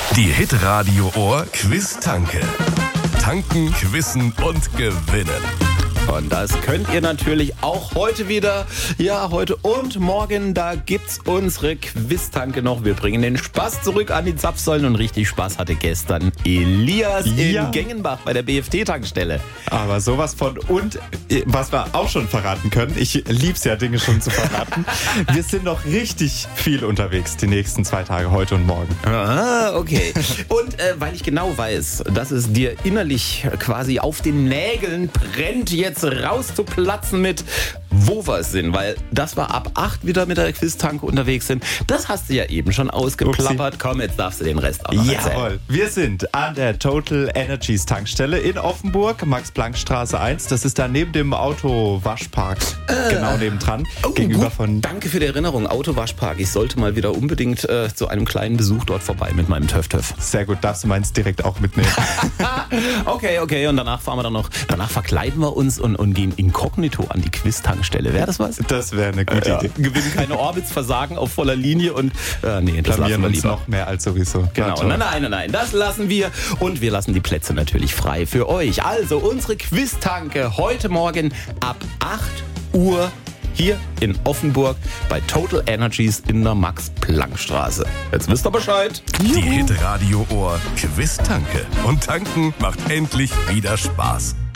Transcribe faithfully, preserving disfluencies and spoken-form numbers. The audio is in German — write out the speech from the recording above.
Die Hitradio Ohr Quiz-Tanke. Tanken, quizzen und gewinnen. Und das könnt ihr natürlich auch heute wieder. Ja, heute und morgen, da gibt's unsere Quiz-Tanke noch. Wir bringen den Spaß zurück an die Zapfsäulen und richtig Spaß hatte gestern Elias Ja. in Gengenbach bei der B F T-Tankstelle. Aber sowas von. Und was wir auch schon verraten können, ich lieb's ja, Dinge schon zu verraten. Wir sind noch richtig viel unterwegs die nächsten zwei Tage, heute und morgen. Ah, okay. Und äh, weil ich genau weiß, dass es dir innerlich quasi auf den Nägeln brennt, jetzt rauszuplatzen mit, wo wir sind, weil das war ab acht wieder mit der Quiz-Tanke unterwegs sind. Das hast du ja eben schon ausgeplappert. Upsi. Komm, jetzt darfst du den Rest auch noch erzählen. Jawohl. Wir sind an der Total Energies Tankstelle in Offenburg, Max-Planck-Straße eins. Das ist da neben dem Autowaschpark, äh. genau nebendran, Oh, gegenüber gut. von... Danke für die Erinnerung, Autowaschpark. Ich sollte mal wieder unbedingt äh, zu einem kleinen Besuch dort vorbei mit meinem Töff-Töff. Sehr gut, darfst du meins direkt auch mitnehmen. Okay, okay, und danach fahren wir dann noch, danach verkleiden wir uns und, und gehen inkognito an die Quiz-Tankstelle. Wäre das was? Das wäre eine gute Ja, Idee. gewinnen keine Orbits, versagen auf voller Linie und äh, nee, das lassen Blamieren wir uns lieber. noch mehr als sowieso. Genau, Na toll. nein, nein, nein, nein, das lassen wir und wir lassen die Plätze natürlich frei für euch. Also unsere Quiz-Tanke heute Morgen ab acht Uhr hier in Offenburg bei Total Energies in der Max-Planck-Straße. Jetzt wisst ihr Bescheid. Die Hitradio Ohr Quiz-Tanke. Und tanken macht endlich wieder Spaß.